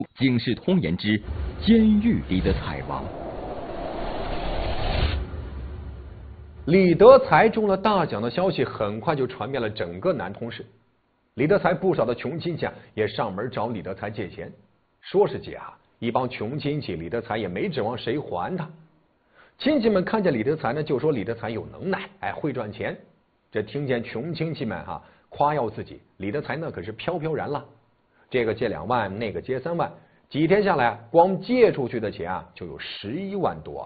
警世通言之监狱里的财王。 李德才中了大奖的消息很快就传遍了整个南通市，李德才不少的穷亲戚也上门找李德才借钱，说是借一帮穷亲戚李德才也没指望谁还他。亲戚们看见李德才呢，就说李德才有能耐，会赚钱。这听见穷亲戚们夸耀自己，李德才那可是飘飘然了。这个借2万，那个借3万，几天下来，光借出去的钱就有11万多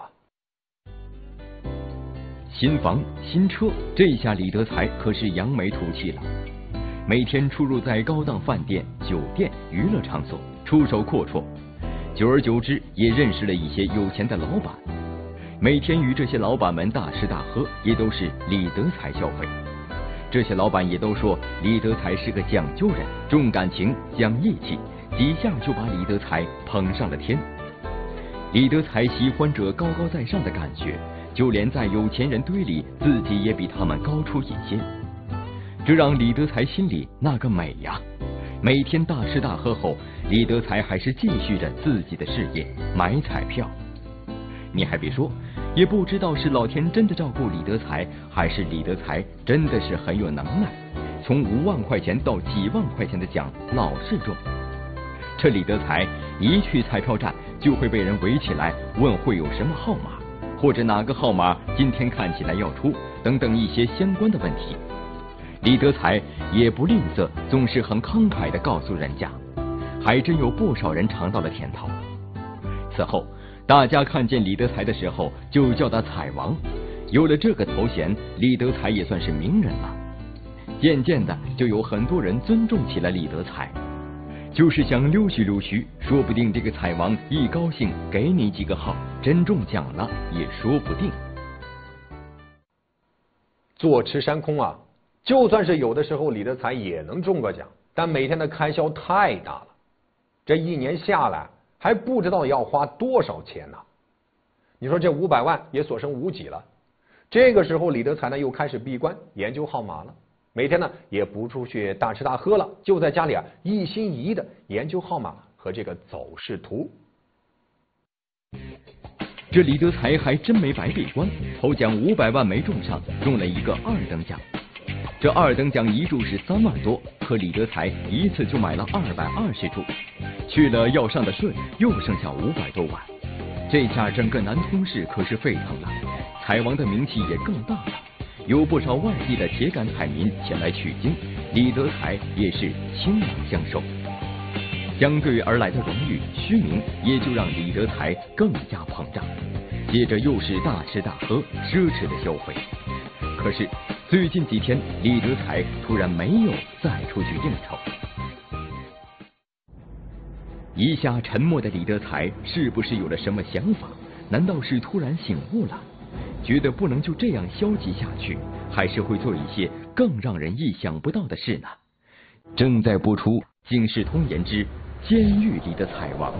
新房新车，这下李德才可是扬眉吐气了。每天出入在高档饭店、酒店、娱乐场所，出手阔绰。久而久之，也认识了一些有钱的老板。每天与这些老板们大吃大喝，也都是李德才消费。这些老板也都说李德才是个讲究人，重感情，讲义气，几下就把李德才捧上了天。李德才喜欢这高高在上的感觉，就连在有钱人堆里，自己也比他们高出一些。这让李德才心里那个美呀！每天大吃大喝后，李德才还是继续着自己的事业，买彩票。你还别说，也不知道是老天真的照顾李德才，还是李德才真的是很有能耐，从5万块钱到几万块钱的奖老是中。这李德才一去彩票站，就会被人围起来问会有什么号码，或者哪个号码今天看起来要出，等等一些相关的问题。李德才也不吝啬，总是很慷慨地告诉人家，还真有不少人尝到了甜头。此后，大家看见李德才的时候，就叫他彩王。有了这个头衔，李德才也算是名人了。渐渐的，就有很多人尊重起了李德才，就是想溜须溜须，说不定这个彩王一高兴，给你几个号，真中奖了也说不定。 坐吃山空就算是有的时候李德才也能中个奖，但每天的开销太大了，这1年下来还不知道要花多少钱呢。你说这500万也所剩无几了。这个时候李德才呢又开始闭关研究号码了，每天呢也不出去大吃大喝了，就在家里一心一意的研究号码和这个走势图。 这李德才还真没白闭关，头奖500万没中上，中了一个2等奖。这2等奖一注是3万多，可李德才一次就买了220注，去了要上的税，又剩下500多万。这下整个南通市可是沸腾了，彩王的名气也更大了，有不少外地的铁杆彩民前来取经，李德才也是倾囊相授。相对而来的荣誉、虚名，也就让李德才更加膨胀。接着又是大吃大喝、奢侈的消费。可是最近几天，李德才突然没有再出去应酬。一下沉默的李德才是不是有了什么想法？难道是突然醒悟了，觉得不能就这样消极下去，还是会做一些更让人意想不到的事呢？正在播出《警世通言之监狱里的彩王》。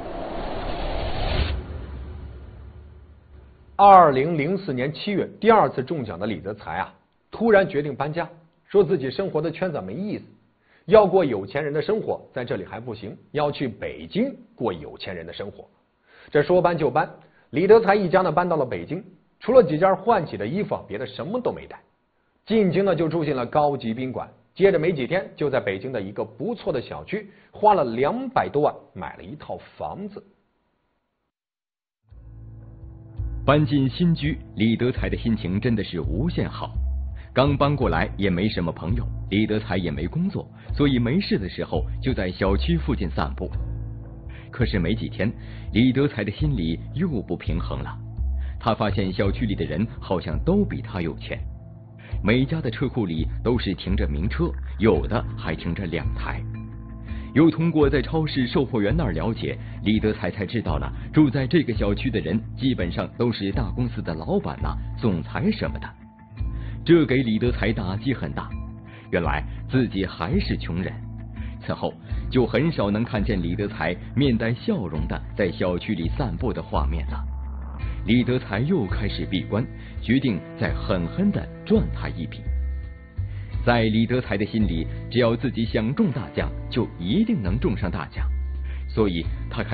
2004年7月，第2次中奖的李德才突然决定搬家，说自己生活的圈子没意思，要过有钱人的生活，在这里还不行，要去北京过有钱人的生活。这说搬就搬，李德才一家呢搬到了北京，除了几件换洗的衣服，别的什么都没带。进京呢就住进了高级宾馆，接着没几天就在北京的一个不错的小区花了200多万买了一套房子。 搬进新居，李德才的心情真的是无限好。刚搬过来也没什么朋友，李德才也没工作，所以没事的时候就在小区附近散步。可是没几天，李德才的心里又不平衡了。他发现小区里的人好像都比他有钱，每家的车库里都是停着名车，有的还停着2台。又通过在超市售货员那儿了解，李德才才知道了，住在这个小区的人基本上都是大公司的老板总裁什么的。这给李德才打击很大，原来自己还是穷人。此后就很少能看见李德才面带笑容的在小区里散步的画面了。李德才又开始闭关，决定再狠狠地赚他一笔。在李德才的心里，只要自己想中大奖，就一定能中上大奖。 所以他开